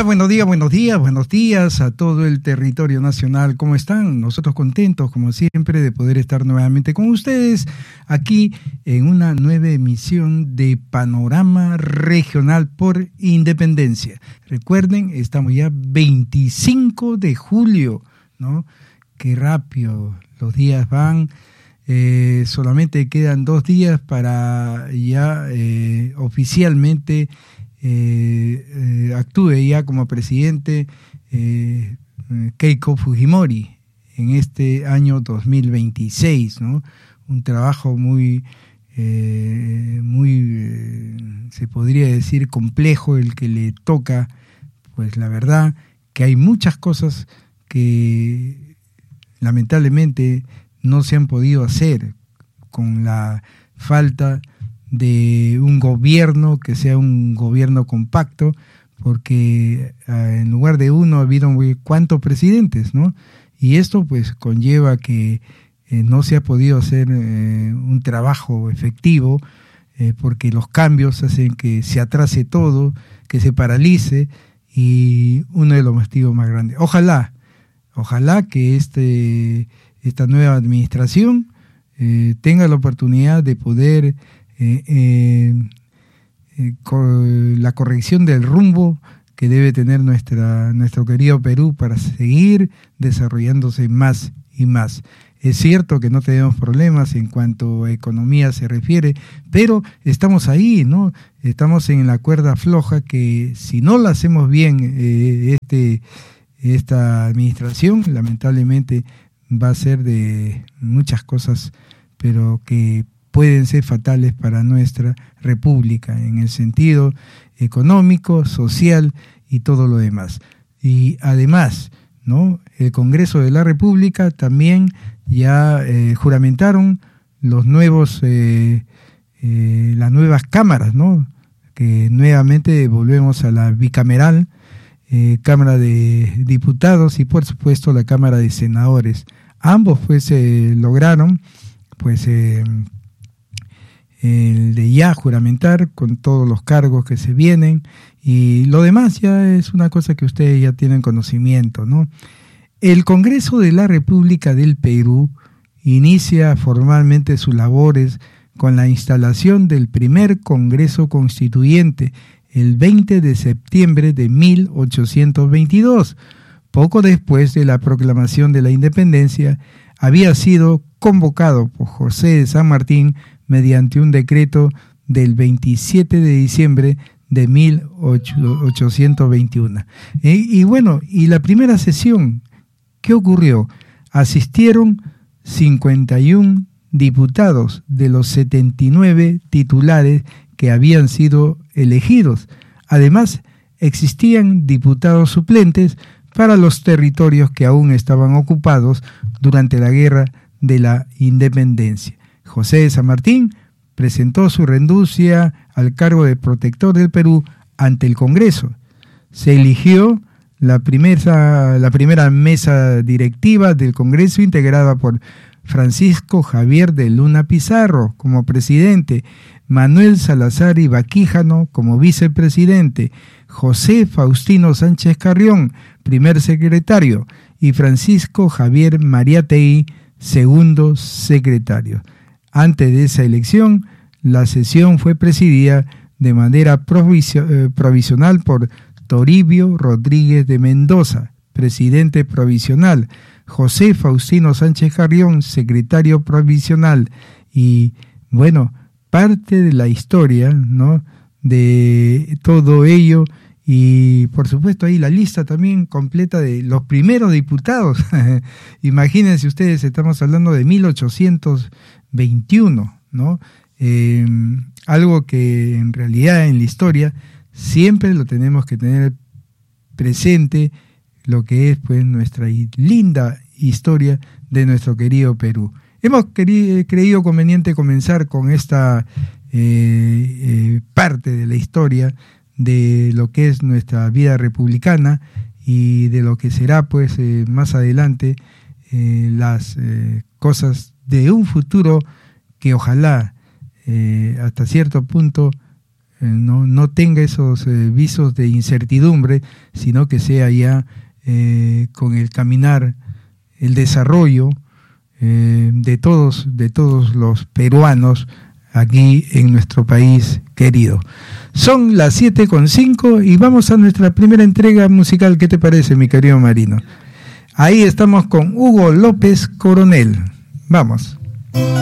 buenos días a todo el territorio nacional. ¿Cómo están? Nosotros contentos, como siempre, de poder estar nuevamente con ustedes aquí en una nueva emisión de Panorama Regional por Independencia. Recuerden, estamos ya 25 de julio, ¿no? Qué rápido los días van. Solamente quedan 2 días para ya oficialmente actúe ya como presidente Keiko Fujimori en este año 2026, ¿no? Un trabajo muy se podría decir complejo el que le toca, pues la verdad que hay muchas cosas que lamentablemente no se han podido hacer con la falta de un gobierno que sea un gobierno compacto, porque en lugar de uno ha habido cuántos presidentes, ¿no? Y esto pues conlleva que no se ha podido hacer un trabajo efectivo, porque los cambios hacen que se atrase todo, que se paralice, y uno de los motivos más grandes. Ojalá que esta nueva administración tenga la oportunidad de poder la corrección del rumbo que debe tener nuestro querido Perú para seguir desarrollándose más y más. Es cierto que no tenemos problemas en cuanto a economía se refiere, pero estamos ahí, ¿no? Estamos en la cuerda floja que si no la hacemos bien esta administración, lamentablemente va a ser de muchas cosas, pero que pueden ser fatales para nuestra república en el sentido económico, social y todo lo demás. Y además, ¿no? El Congreso de la República también ya juramentaron los nuevos las nuevas cámaras, ¿no? Que nuevamente volvemos a la bicameral, Cámara de Diputados y por supuesto la Cámara de Senadores. Ambos pues lograron pues el de ya juramentar con todos los cargos que se vienen, y lo demás ya es una cosa que ustedes ya tienen conocimiento, ¿no? El Congreso de la República del Perú inicia formalmente sus labores con la instalación del primer Congreso Constituyente el 20 de septiembre de 1822. Poco después de la proclamación de la independencia, había sido convocado por José de San Martín mediante un decreto del 27 de diciembre de 1821. Y la primera sesión, ¿qué ocurrió? Asistieron 51 diputados de los 79 titulares que habían sido elegidos. Además, existían diputados suplentes para los territorios que aún estaban ocupados durante la Guerra de la Independencia. José de San Martín presentó su renuncia al cargo de protector del Perú ante el Congreso. Se eligió la primera mesa directiva del Congreso, integrada por Francisco Javier de Luna Pizarro como presidente, Manuel Salazar Ibaquijano como vicepresidente, José Faustino Sánchez Carrión, primer secretario, y Francisco Javier Mariátegui, segundo secretario. Antes de esa elección, la sesión fue presidida de manera provisional por Toribio Rodríguez de Mendoza, presidente provisional, José Faustino Sánchez Carrión, secretario provisional, y bueno, parte de la historia, ¿no?, de todo ello, y por supuesto ahí la lista también completa de los primeros diputados. Imagínense ustedes, estamos hablando de 1821, ¿no? Algo que en realidad en la historia siempre lo tenemos que tener presente, lo que es pues nuestra linda historia de nuestro querido Perú. Hemos creído conveniente comenzar con esta parte de la historia de lo que es nuestra vida republicana y de lo que será pues más adelante las cosas de un futuro que ojalá hasta cierto punto no tenga esos visos de incertidumbre, sino que sea ya con el caminar, el desarrollo de todos los peruanos aquí en nuestro país querido. Son las 7:05 y vamos a nuestra primera entrega musical. ¿Qué te parece, mi querido Marino? Ahí estamos con Hugo López Coronel. Vamos.